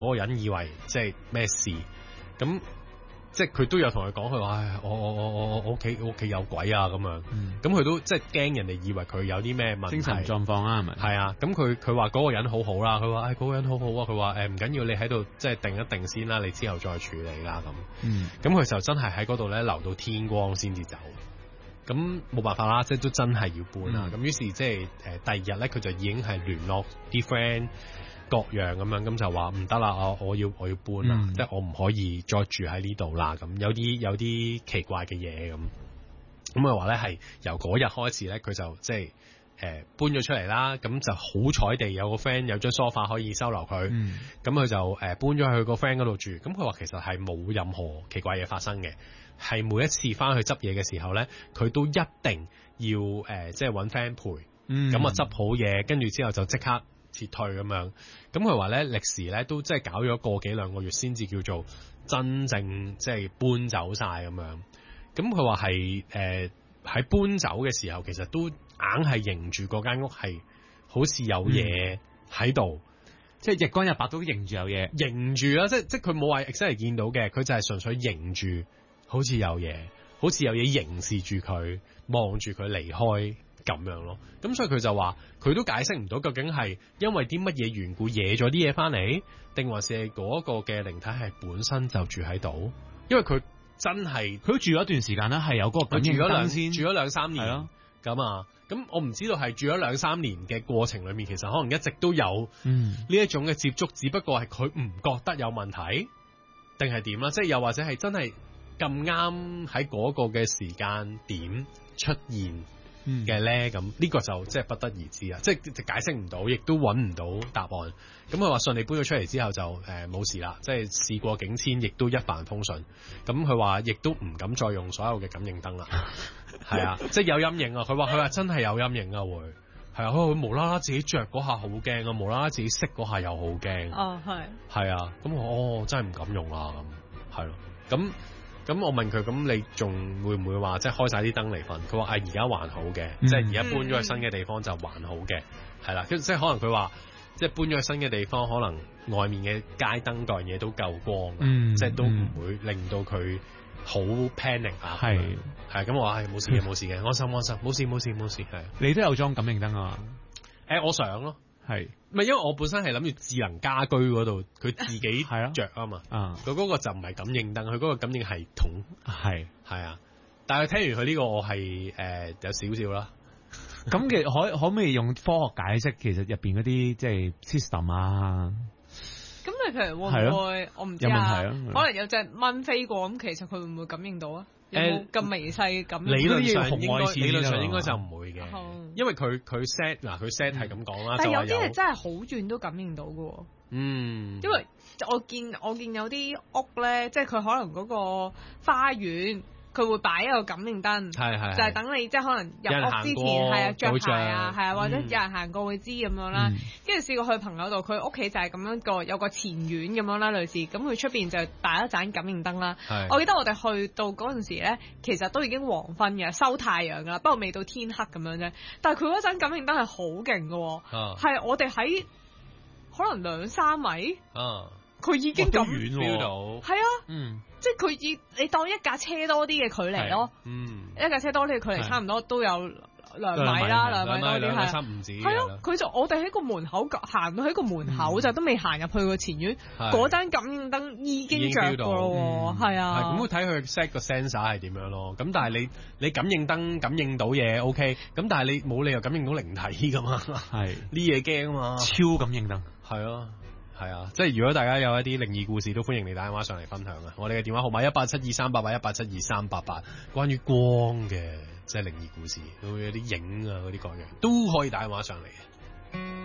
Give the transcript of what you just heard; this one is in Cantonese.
嗰個人以為即係咩事，咁即係佢都有同佢講，佢話唉，我屋企有鬼啊咁樣，咁佢都即係驚人哋以為佢有啲咩問題精神狀況啊，係咪？ 係啊，咁佢話嗰個人好好啦，佢話嗰個人好好啊，佢話唔緊要，你喺度即係定一定先啦，你之後再處理啦咁，咁佢就真係喺嗰度咧留到天光先至走。咁冇辦法啦，即係都真係要搬啦。咁於是即係第二日咧，佢就已經係聯絡啲 friend 各樣咁樣，咁就話唔得啦，我要搬啦，即係我唔可以再住喺呢度啦。咁有啲奇怪嘅嘢咁，咁佢話咧係由嗰日開始咧，佢就即係搬咗出嚟啦。咁就好彩地有個 friend 有張梳化可以收留佢，咁佢就搬咗去個 friend 嗰度住。咁佢話其實係冇任何奇怪嘢發生嘅。係每一次翻去執嘢嘅時候咧，佢都一定要即係揾 friend 陪，咁啊執好嘢，跟住之後就即刻撤退咁樣。咁佢話咧歷時咧都即係搞咗個幾兩個月先至叫做真正即係搬走晒咁樣。咁佢話係喺搬走嘅時候，其實都硬係認住嗰間屋係好似有嘢喺度， 即係日光日白都認住有嘢， 認住啦，即係佢冇話 exactly 見到嘅，佢就係純粹認住。好似有嘢凝視住佢，望住佢離開咁樣咯。咁所以佢就話，佢都解釋唔到究竟係因為啲乜嘢緣故惹咗啲嘢翻嚟，定還是係嗰個嘅靈體係本身就住喺度？因為佢真係佢住咗一段時間啦，係有嗰個感應燈先， 住咗2-3年係咯。咁啊，咁我唔知道係住咗2-3年嘅過程裏面，其實可能一直都有呢一種嘅接觸，只不過係佢唔覺得有問題，定係點啦？即係又或者係真係。咁啱喺嗰個嘅時間點出現嘅咧，咁呢個就即係不得而知啦，即係解釋唔到，亦都揾唔到答案。咁佢話順利搬咗出嚟之後就冇事啦，即係事過境遷，亦都一帆風順。咁佢話亦都唔敢再用所有嘅感應燈啦，係啊，即係有陰影啊。佢話真係有陰影啊，會係啊，佢無啦啦自己着嗰下好驚啊，無啦啦自己熄嗰下又好驚。 哦， 係啊，咁我真係唔敢用啦，咁係咯，咁我問佢，咁你仲會唔會話即係開晒啲燈嚟瞓？佢話而家還好嘅，即係而家搬咗去新嘅地方就還好嘅，係啦。即係可能佢話即係搬咗去新嘅地方，可能外面嘅街燈嗰樣嘢都夠光，即係都唔會令到佢好 panic 啊。係咁我話冇事嘅，冇事嘅，安心，冇事係。 你都有裝感應燈啊嘛？ 我想咯。係，唔係因為我本身係諗住智能家居嗰度，佢自己着啊嘛，佢嗰個就唔係感應燈，佢嗰個感應系統係啊。但係聽完佢呢個，我係有少少啦。 咁其實可唔可以用科學解釋其實入邊嗰啲即係 system 啊？ 咁你譬如會唔會我唔知啊？可能有隻蚊飛過，咁其實佢會唔會感應到啊？有冇咁微細咁？ 理論上應該就唔會嘅，因為佢 set 佢 set 係咁講啦。 但係有啲係真係好遠都感應到嘅。因為我見有啲屋咧，即係佢可能嗰個花園。佢會擺一個感應燈，就係等你即係可能入屋之前係啊着鞋啊，係啊，或者有人行過會知咁樣啦。跟住試過去朋友度，佢屋企就係咁樣有個前院咁樣啦，類似咁佢出邊就擺一盞感應燈啦。我記得我哋去到嗰陣時咧，其實都已經黃昏嘅，收太陽噶啦，不過未到天黑咁樣啫。但係佢嗰盞感應燈係好勁嘅，係我哋喺可能2-3米。佢已經咁遠到，係啊，即係佢你當一架車多啲嘅距離咯，一架車多啲嘅距離差唔多都有2米啦，2米多啲係，係啊，佢就我哋喺個門口行到喺個門口就都未行入去個前院，嗰盞感應燈已經着㗎咯，係啊， 咁睇佢 set 個 sensor 係點樣咯，咁但係你感應燈感應到嘢 OK，咁但係你冇理由感應到靈體㗎嘛，係呢嘢驚啊嘛， 超感應燈係啊。係啊，即係如果大家有一啲靈異故事，都歡迎你打電話上嚟分享啊！我哋嘅電話號碼1872388，1872388，關於光嘅即係靈異故事，會有啲影啊嗰啲各樣都可以打電話上嚟。